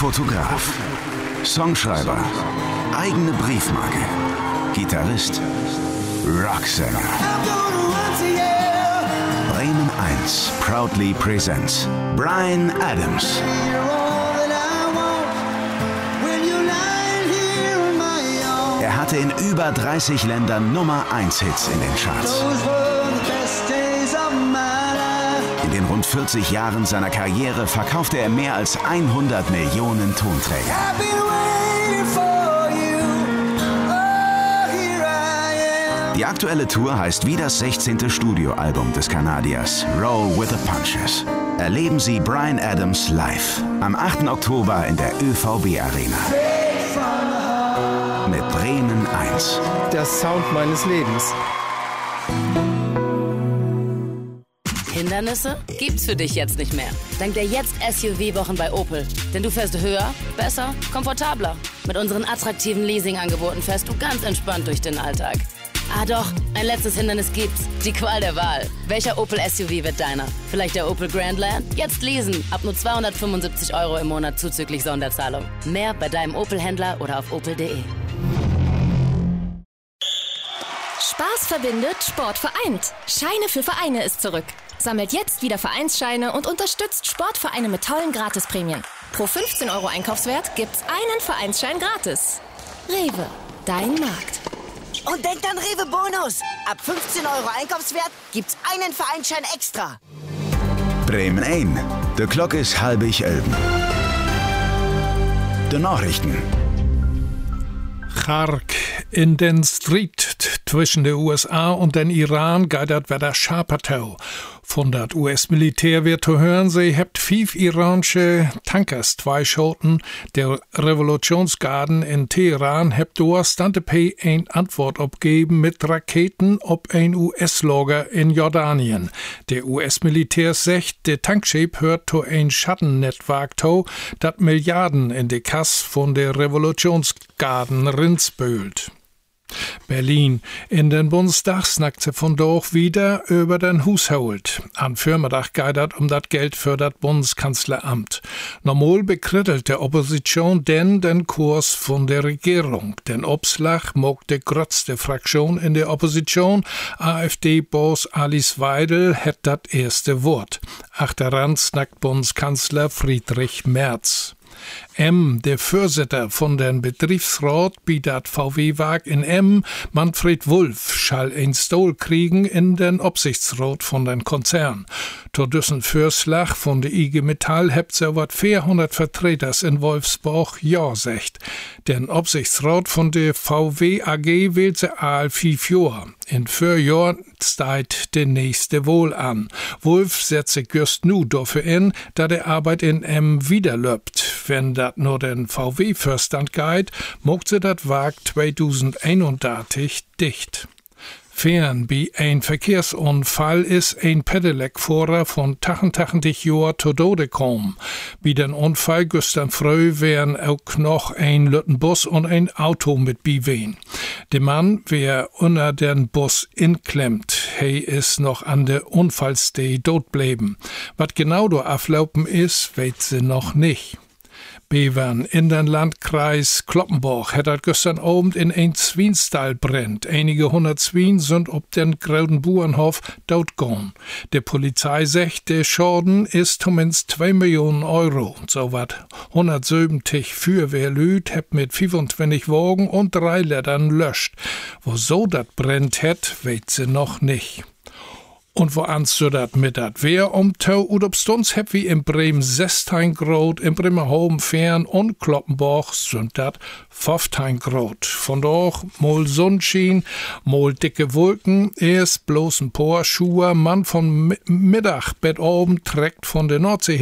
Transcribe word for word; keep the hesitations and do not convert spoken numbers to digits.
Fotograf, Songschreiber, eigene Briefmarke, Gitarrist, Rocksänger. Bremen eins proudly presents Bryan Adams. Er hatte in über dreißig Ländern Nummer eins Hits in den Charts. In den rund vierzig Jahren seiner Karriere verkaufte er mehr als hundert Millionen Tonträger. Die aktuelle Tour heißt wie das sechzehnte Studioalbum des Kanadiers, Roll with the Punches. Erleben Sie Bryan Adams live am achten Oktober in der Ö V B Arena. Mit Bremen eins. Der Sound meines Lebens. Hindernisse gibt's für dich jetzt nicht mehr. Dank der Jetzt-S U V-Wochen bei Opel. Denn du fährst höher, besser, komfortabler. Mit unseren attraktiven Leasing-Angeboten fährst du ganz entspannt durch den Alltag. Ah doch, ein letztes Hindernis gibt's. Die Qual der Wahl. Welcher Opel S U V wird deiner? Vielleicht der Opel Grandland? Jetzt leasen. Ab nur zweihundertfünfundsiebzig Euro im Monat zuzüglich Sonderzahlung. Mehr bei deinem Opel-Händler oder auf opel punkt de. Spaß verbindet, Sport vereint. Scheine für Vereine ist zurück. Sammelt jetzt wieder Vereinsscheine und unterstützt Sportvereine mit tollen Gratisprämien. Pro fünfzehn Euro Einkaufswert gibt's einen Vereinsschein gratis. Rewe, dein Markt. Und denkt an Rewe Bonus. Ab fünfzehn Euro Einkaufswert gibt's einen Vereinsschein extra. Bremen ein. De Klok is halbig elben. De Nachrichten. Chark in den Street zwischen der U S A und den Iran geht das wieder Schapertau. Von das U S-Militär wird zu hören, sie hebt fünf iranische Tankers, zwei Schoten der Revolutionsgarden in Teheran, hebt durch Stantepay eine Antwort abgeben mit Raketen ob ein U S-Lager in Jordanien. Der U S-Militär sagt, der Tankschiff hört zu ein Schattennetzwerk zu, dat Milliarden in die Kass von der Revolutionsgarden rinspült. Berlin. In den Bundestag snackt sie von doch wieder über den Haushalt. An Vormittag geht es um das Geld für das Bundeskanzleramt. Normal bekrittelt der Opposition denn den Kurs von der Regierung. Den Obslag mag die größte Fraktion in der Opposition. AfD-Boss Alice Weidel hat das erste Wort. Achteran snackt Bundeskanzler Friedrich Merz. M, der Vorsitter von den Betriebsrat bei dat V W-Werk in M, Manfred Wulff, schall ein Stuhl kriegen in den Obsichtsrat von den Konzern. To düssen Vorschlag von der I G Metall hebt so wat vierhundert Vertreters in Wolfsburg ja secht. Den Obsichtsrat von der V W A G wählt se all fünf Jahr. In vier Jahren steigt der nächste wohl an. Wulff setzt sich just nu dafür in, da der Arbeit in M wieder löpt. Wenn dat nur den V W-Förstand geht, mogt se dat Werk zweitausendeinunddreißig dicht. Fern bei ein Verkehrsunfall ist ein Pedelec-Fahrer von tachundachtzig Jahren zu Tode gekommen. Bei den Unfall gestern früh wären auch noch ein Lüttenbus und ein Auto mit biwen. Der Mann wär unter den Bus inklemmt. He ist noch an der Unfallstelle tot bleiben. Was genau da ablaufen ist, weet sie noch nicht. Bevern in den Landkreis Kloppenburg hat er gestern Abend in ein Zwienstall brennt. Einige hundert Zwien sind ob den grauen Bauernhof dotgegangen. Der Polizei sagt, der Schaden ist zumindest zwei Millionen Euro. So wat hundertsiebzig Feuerwehrlüt hat mit fünfundzwanzig Wagen und drei Lettern löscht. Wo so dat brennt hat, weet sie noch nicht. Und wo anst du dat mit dat Wehr umtau und ob stunds heb wie in Bremen sechzehn Grad, in Bremerhaven fern und Kloppenburg sind dat fünfzehn Grad. Von doch mal Sonnenschein, mal dicke Wolken, erst bloß ein paar Schuhe, Mann von Mittag, Bett oben, trägt von der Nordsee